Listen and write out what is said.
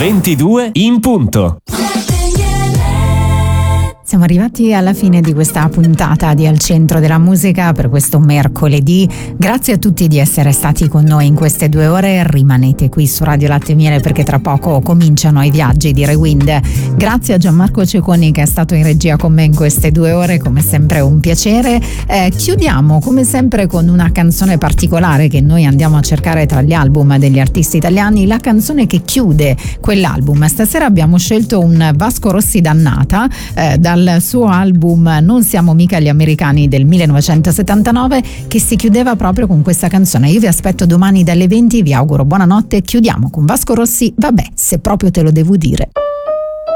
22 in punto. Siamo arrivati alla fine di questa puntata di Al Centro della Musica per questo mercoledì. Grazie a tutti di essere stati con noi in queste 2 ore. Rimanete qui su Radio Latte e Miele perché tra poco cominciano i viaggi di Rewind. Grazie a Gianmarco Cecconi che è stato in regia con me in queste 2 ore, come sempre un piacere. Chiudiamo come sempre con una canzone particolare che noi andiamo a cercare tra gli album degli artisti italiani, la canzone che chiude quell'album. Stasera abbiamo scelto un Vasco Rossi Dannata dal suo album Non siamo mica gli americani del 1979, che si chiudeva proprio con questa canzone. Io vi aspetto domani dalle 20, vi auguro buonanotte. Chiudiamo con Vasco Rossi, vabbè, se proprio te lo devo dire.